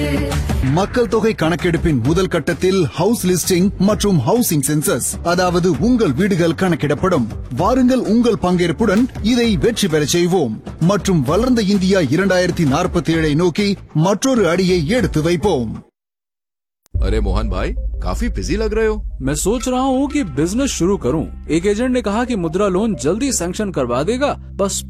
மக்கள் தொகை கணக்கெடுப்பின் முதல் கட்டத்தில் ஹவுஸ் லிஸ்டிங் மற்றும் ஹவுசிங் சென்சஸ், அதாவது உங்கள் வீடுகள் கணக்கிடப்படும். வாருங்கள், உங்கள் பங்கேற்புடன் இதை வெற்றி பெறச் செய்வோம் மற்றும் வளர்ந்த இந்தியா 2047 நோக்கி மற்றொரு அடியை எடுத்து வைப்போம். अरे मोहन भाई, काफी बिजी लग रहे हो। मैं सोच रहा हूँ कि बिजनेस शुरू करूँ। एक एजेंट ने कहा कि मुद्रा लोन जल्दी सैंक्शन करवा देगा, बस